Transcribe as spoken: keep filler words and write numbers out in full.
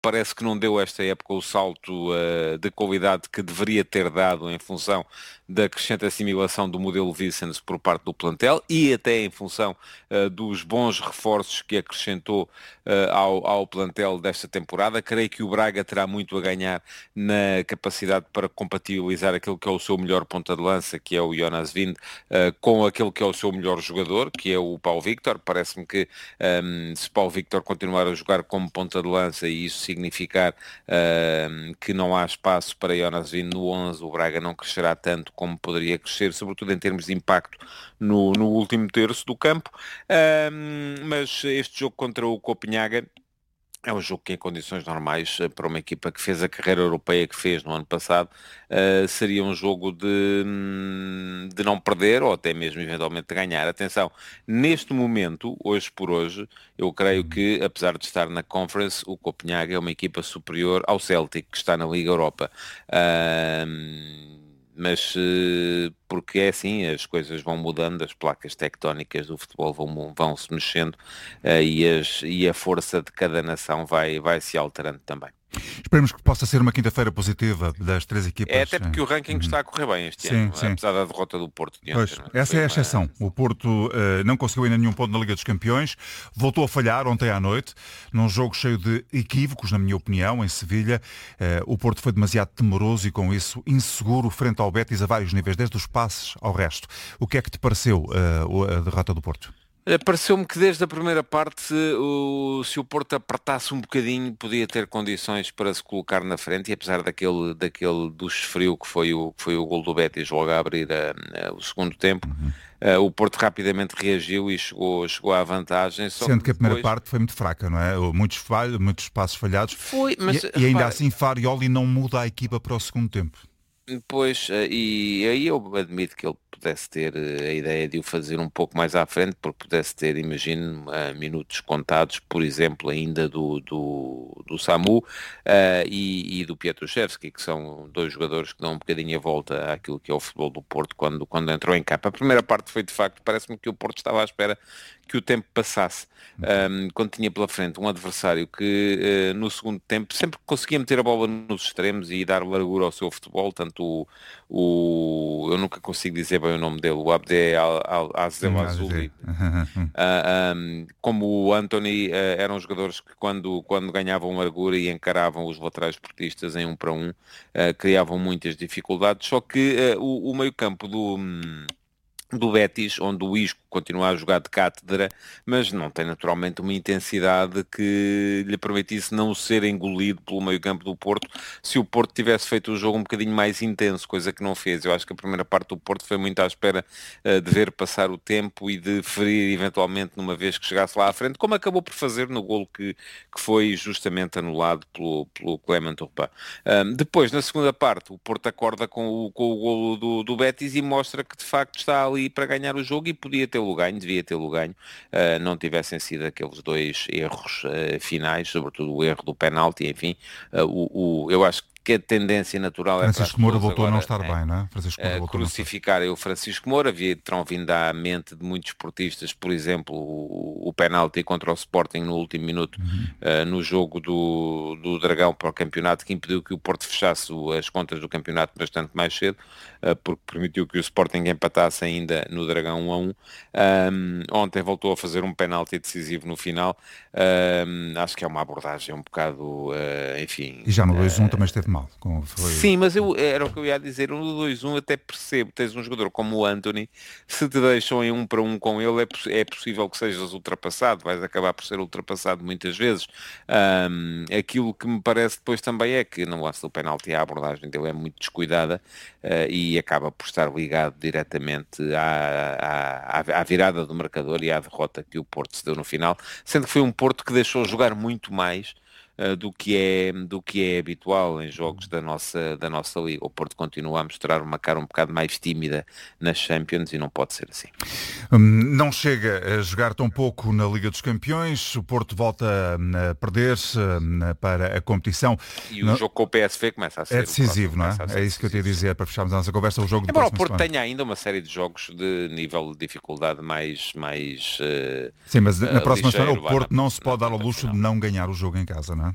parece que não deu esta época o salto uh, de qualidade que deveria ter dado em função da crescente assimilação do modelo Vicens por parte do plantel e até em função uh, dos bons reforços que acrescentou uh, ao, ao plantel desta temporada. Creio que o Braga terá muito a ganhar na capacidade para compatibilizar aquilo que é o seu melhor ponta de lança, que é o Jonas Wind, uh, com aquele que é o seu melhor jogador, que é o Paulo Victor. Parece-me que um, se Paulo Victor continuar a jogar como ponta de lança e isso significar uh, que não há espaço para Jonas Wind no onze, o Braga não crescerá tanto como poderia crescer, sobretudo em termos de impacto no, no último terço do campo. Um, mas este jogo contra o Copenhaga é um jogo que em condições normais, para uma equipa que fez a carreira europeia que fez no ano passado, uh, seria um jogo de, de não perder ou até mesmo eventualmente de ganhar. Atenção, neste momento, hoje por hoje, eu creio que, apesar de estar na Conference, o Copenhaga é uma equipa superior ao Celtic, que está na Liga Europa. Uh, mas porque é assim, as coisas vão mudando, as placas tectónicas do futebol vão, vão se mexendo uh, e, as, e a força de cada nação vai, vai se alterando também. Esperemos que possa ser uma quinta-feira positiva das três equipas. É até porque o ranking uhum. está a correr bem este sim, ano, sim. apesar da derrota do Porto de ontem. Pois, essa é a exceção. Uma... O Porto uh, não conseguiu ainda nenhum ponto na Liga dos Campeões, voltou a falhar ontem à noite, num jogo cheio de equívocos, na minha opinião, em Sevilha. Uh, o Porto foi demasiado temeroso e, com isso, inseguro frente ao Betis a vários níveis, desde os passes ao resto. O que é que te pareceu uh, a derrota do Porto? Pareceu-me que desde a primeira parte, o, se o Porto apertasse um bocadinho, podia ter condições para se colocar na frente, e apesar daquele, daquele duche frio que foi o, que foi o gol do Betis logo a abrir a, a, o segundo tempo, uhum. uh, o Porto rapidamente reagiu e chegou, chegou à vantagem. Só Sendo que, que a primeira depois... parte foi muito fraca, não é? Muitos falhos, muitos passos falhados. Foi, mas, e, e ainda assim Farioli não muda a equipa para o segundo tempo. Pois, e aí eu admito que ele pudesse ter a ideia de o fazer um pouco mais à frente, porque pudesse ter, imagino, minutos contados, por exemplo, ainda do, do, do Samu uh, e, e do Pietruszewski, que são dois jogadores que dão um bocadinho a volta àquilo que é o futebol do Porto quando, quando entrou em campo. A primeira parte foi, de facto, parece-me que o Porto estava à espera que o tempo passasse, um, quando tinha pela frente um adversário que uh, no segundo tempo sempre conseguia meter a bola nos extremos e dar largura ao seu futebol, tanto o, o eu nunca consigo dizer bem o nome dele, o Abde Azel Azuli, uh, um, como o Anthony, uh, eram jogadores que quando, quando ganhavam largura e encaravam os laterais portistas em um para um, uh, criavam muitas dificuldades, só que uh, o, o meio-campo do... Um, do Betis, onde o Isco continua a jogar de cátedra, mas não tem naturalmente uma intensidade que lhe permitisse não ser engolido pelo meio-campo do Porto, se o Porto tivesse feito o jogo um bocadinho mais intenso, coisa que não fez. Eu acho que a primeira parte do Porto foi muito à espera uh, de ver passar o tempo e de ferir eventualmente numa vez que chegasse lá à frente, como acabou por fazer no golo que, que foi justamente anulado pelo, pelo Clement Turpin. Um, depois, na segunda parte, o Porto acorda com o, com o golo do, do Betis e mostra que de facto está ali para ganhar o jogo e podia tê-lo ganho, devia tê-lo ganho, uh, não tivessem sido aqueles dois erros uh, finais, sobretudo o erro do penalti, enfim, uh, o, o, eu acho que a tendência natural é Francisco para Moura voltou agora, a não estar é, bem, não é? Francisco Moura uh, voltou crucificar o Francisco Moura, havia, terão vindo à mente de muitos esportistas, por exemplo, o, o penalti contra o Sporting no último minuto, uhum. uh, no jogo do, do Dragão para o campeonato, que impediu que o Porto fechasse as contas do campeonato bastante mais cedo, uh, porque permitiu que o Sporting empatasse ainda no Dragão um a um. Um, ontem voltou a fazer um penalti decisivo no final. Um, acho que é uma abordagem um bocado, uh, enfim... E já no dois a um uh, também esteve mal. Como foi... Sim, mas eu, era o que eu ia dizer. No dois a um até percebo. Tens um jogador como o Anthony, se te deixam em um para um com ele, é, é possível que sejas ultrapassado. Vais acabar por ser ultrapassado muitas vezes. Um, aquilo que me parece depois também é que no lance do penalti a abordagem dele é muito descuidada uh, e acaba por estar ligado diretamente à, à, à virada do marcador e à derrota que o Porto se deu no final, sendo que foi um Porto que deixou jogar muito mais uh, do que é, do que é habitual em jogos da nossa, da nossa Liga. O Porto continua a mostrar uma cara um bocado mais tímida nas Champions e não pode ser assim. Hum, não chega a jogar tão pouco na Liga dos Campeões, o Porto volta a perder-se para a competição. E o não... jogo com o P S V começa a ser... É decisivo, não é? É isso que eu te ia dizer para fecharmos a nossa conversa. O jogo Embora o Porto tenha ainda uma série de jogos de nível de dificuldade mais... mais Sim, mas na uh, próxima ligeiro, semana o Porto na, não se pode dar ao luxo final. de não ganhar o jogo em casa, não é?